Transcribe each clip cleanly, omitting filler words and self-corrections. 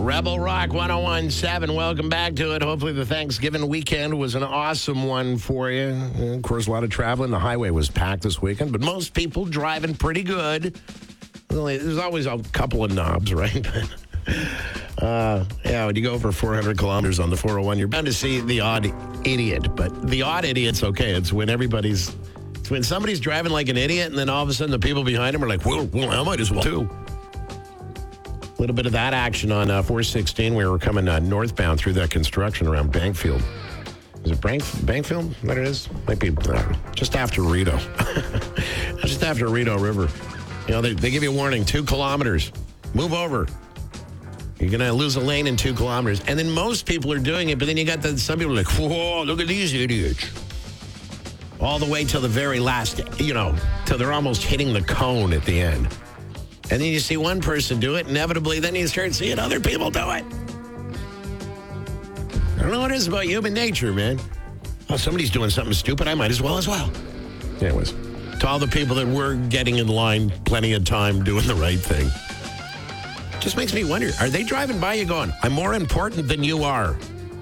Rebel Rock 101.7. Welcome back to it. Hopefully the Thanksgiving weekend was an awesome one for you. Of course, a lot of traveling. The highway was packed this weekend, but most people driving pretty good. There's always a couple of knobs, right? Yeah, when you go over 400 kilometers on the 401, you're bound to see the odd idiot. But the odd idiot's okay. It's when somebody's driving like an idiot, and then all of a sudden the people behind him are like, well I might as well too. A little bit of that action on 416. We were coming northbound through that construction around Bankfield. Is it Bankfield? What it is? Might be just after Rideau. Just after Rideau River. You know, they give you a warning, 2 kilometers. Move over. You're going to lose a lane in 2 kilometers. And then most people are doing it, but then you got some people are like, whoa, look at these idiots. All the way till the very last, till they're almost hitting the cone at the end. And then you see one person do it, inevitably, then you start seeing other people do it. I don't know what it is about human nature, man. Oh, somebody's doing something stupid, I might as well. Anyways, to all the people that were getting in line plenty of time doing the right thing. Just makes me wonder, are they driving by you going, I'm more important than you are?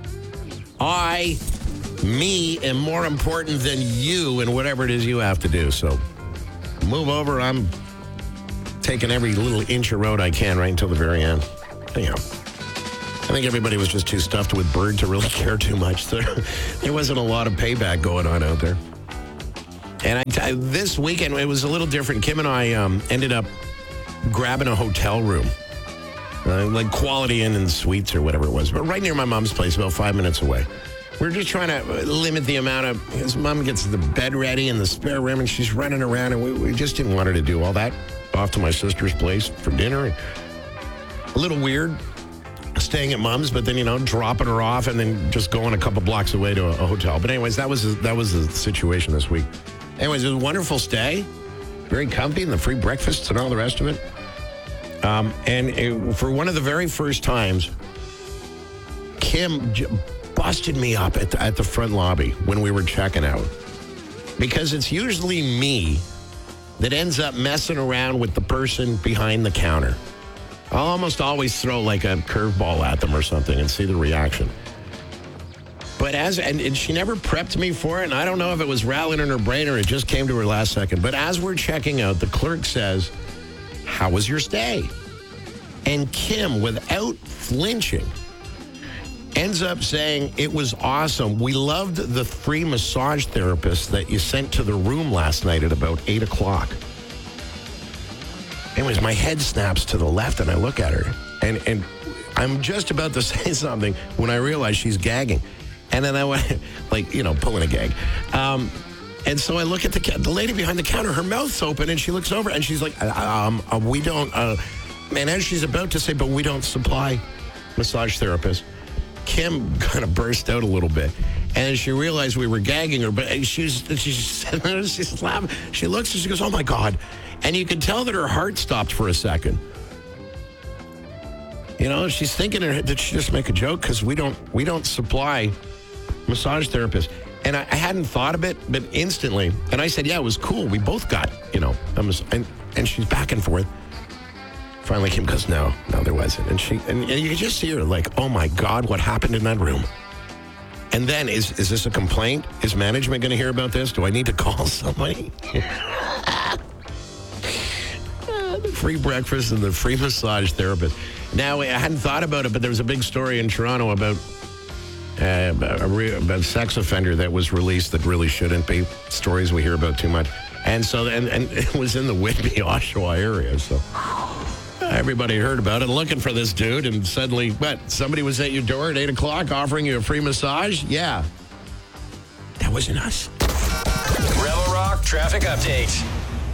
Me, am more important than you in whatever it is you have to do. So move over, I'm taking every little inch of road I can right until the very end. Anyhow, I think everybody was just too stuffed with Bird to really care too much. There wasn't a lot of payback going on out there. And this weekend, it was a little different. Kim and I ended up grabbing a hotel room, like Quality Inn and Suites or whatever it was, but right near my mom's place, about 5 minutes away. We're just trying to limit the amount of, his mom gets the bed ready in the spare room, and she's running around, and we just didn't want her to do all that. Off to my sister's place for dinner. A little weird staying at mom's, but then, dropping her off and then just going a couple blocks away to a hotel. But anyways, that was the situation this week. Anyways, it was a wonderful stay. Very comfy, and the free breakfasts and all the rest of it. For one of the very first times, Kim busted me up at the front lobby when we were checking out. Because it's usually me that ends up messing around with the person behind the counter. I'll almost always throw like a curveball at them or something and see the reaction. But and she never prepped me for it, and I don't know if it was rattling in her brain or it just came to her last second. But as we're checking out, the clerk says, "How was your stay?" And Kim, without flinching, ends up saying, "It was awesome. We loved the free massage therapist that you sent to the room last night at about 8 o'clock. Anyways, my head snaps to the left, and I look at her. And I'm just about to say something when I realize she's gagging. And then I went, pulling a gag. And so I look at the lady behind the counter. Her mouth's open, and she looks over, and she's like, we don't, and as she's about to say, but we don't supply massage therapists. Kim kind of burst out a little bit, and she realized we were gagging her. But she's laughing. She looks and she goes, "Oh my God!" And you can tell that her heart stopped for a second. She's thinking, did she just make a joke? Because we don't supply massage therapists. And I hadn't thought of it, but instantly, and I said, "Yeah, it was cool. We both got, and she's back and forth." Finally, Kim goes, no, there wasn't. And you can just see her like, oh my God, what happened in that room? And then, is this a complaint? Is management going to hear about this? Do I need to call somebody? The free breakfast and the free massage therapist. Now, I hadn't thought about it, but there was a big story in Toronto about a sex offender that was released that really shouldn't be. Stories we hear about too much. And so, and it was in the Whitby, Oshawa area, so... Everybody heard about it, looking for this dude, and suddenly, somebody was at your door at 8 o'clock offering you a free massage? Yeah. That wasn't us. Rebel Rock Traffic Update.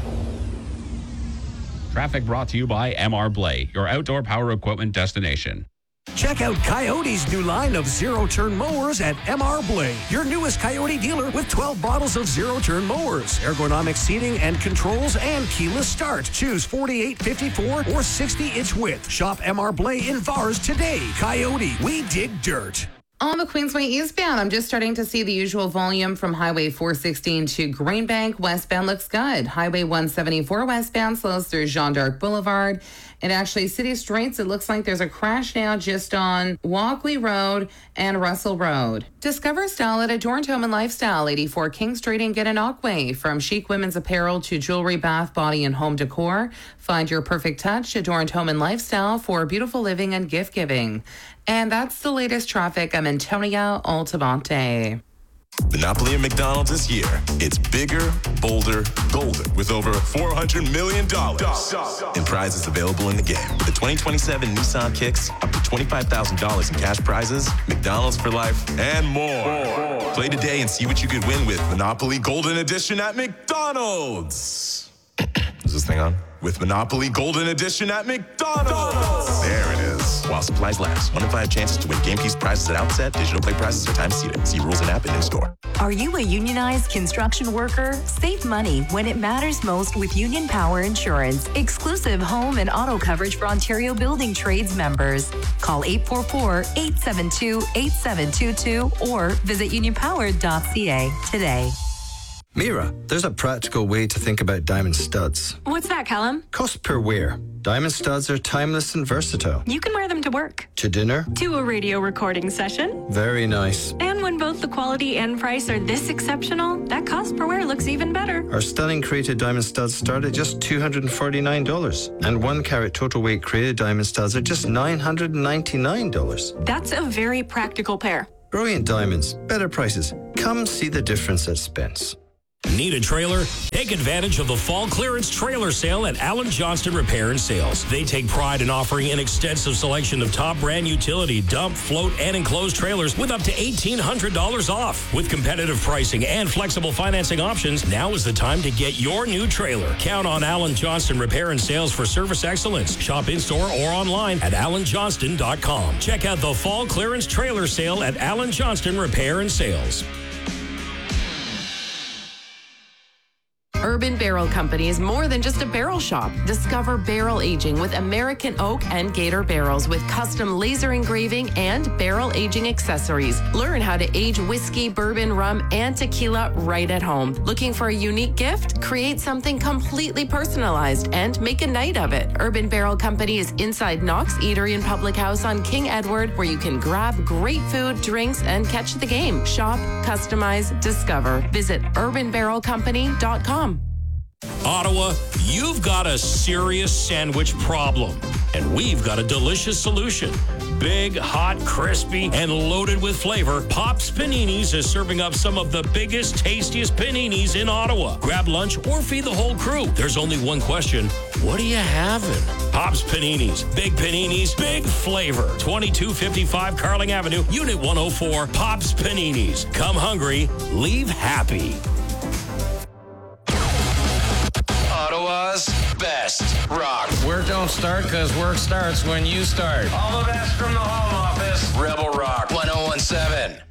Traffic brought to you by MR Blay, your outdoor power equipment destination. Check out Coyote's new line of zero-turn mowers at MR Blay, your newest Coyote dealer with 12 models of zero-turn mowers, ergonomic seating and controls, and keyless start. Choose 48, 54, or 60-inch width. Shop MR Blay in VARS today. Coyote, we dig dirt. On the Queensway eastbound, I'm just starting to see the usual volume from Highway 416 to Greenbank. Westbound looks good. Highway 174 westbound slows through Jean d'Arc Boulevard. And actually, city streets, it looks like there's a crash now just on Walkley Road and Russell Road. Discover style at Adorned Home and Lifestyle, 84 King Street in Gananoque. From chic women's apparel to jewelry, bath, body, and home decor, find your perfect touch. Adorned Home and Lifestyle for beautiful living and gift giving. And that's the latest traffic. I'm Antonia Altamonte. Monopoly at McDonald's this year. It's bigger, bolder, golden with over $400 million in prizes available in the game. With the 2027 Nissan Kicks, up to $25,000 in cash prizes, McDonald's for life, and more. Play today and see what you could win with Monopoly Golden Edition at McDonald's. Is this thing on? With Monopoly Golden Edition at McDonald's. There it is. While supplies last. 1 in 5 chances to win game piece prizes at outset. Digital play prizes are time seated. See rules and app in store. Are you a unionized construction worker? Save money when it matters most with Union Power Insurance. Exclusive home and auto coverage for Ontario Building Trades members. Call 844-872-8722 or visit unionpower.ca today. Mira, there's a practical way to think about diamond studs. What's that, Callum? Cost per wear. Diamond studs are timeless and versatile. You can wear them to work, To dinner. to a radio recording session. Very nice. And when both the quality and price are this exceptional, that cost per wear looks even better. Our stunning created diamond studs start at just $249. And 1 carat total weight created diamond studs are just $999. That's a very practical pair. Brilliant diamonds, better prices. Come see the difference at Spence. Need a trailer? Take advantage of the fall clearance trailer sale at Alan Johnston Repair and Sales. They take pride in offering an extensive selection of top brand utility, dump, float, and enclosed trailers with up to $1,800 off. With competitive pricing and flexible financing options, now is the time to get your new trailer. Count on Alan Johnston Repair and Sales for service excellence. Shop in-store or online at alanjohnston.com. Check out the fall clearance trailer sale at Alan Johnston Repair and Sales. Urban Barrel Company is more than just a barrel shop. Discover barrel aging with American oak and Gator barrels with custom laser engraving and barrel aging accessories. Learn how to age whiskey, bourbon, rum, and tequila right at home. Looking for a unique gift? Create something completely personalized and make a night of it. Urban Barrel Company is inside Knox Eatery and Public House on King Edward, where you can grab great food, drinks, and catch the game. Shop, customize, discover. Visit urbanbarrelcompany.com. Ottawa, you've got a serious sandwich problem, and we've got a delicious solution. Big, hot, crispy, and loaded with flavor, Pop's Paninis is serving up some of the biggest, tastiest paninis in Ottawa. Grab lunch or feed the whole crew. There's only one question. What are you having? Pop's Paninis. Big paninis, big flavor. 2255 Carling Avenue, Unit 104, Pop's Paninis. Come hungry, leave happy. Ottawa's best rock. Work don't start because work starts when you start. All the best from the home office. Rebel Rock 1017.